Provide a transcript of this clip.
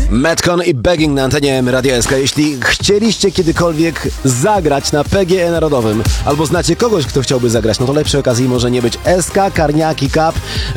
Metcon i Begging na antenie Radia SK. Jeśli chcieliście kiedykolwiek zagrać na PGE Narodowym, albo znacie kogoś, kto chciałby zagrać, no to lepszej okazji może nie być. SK Karniaki Cup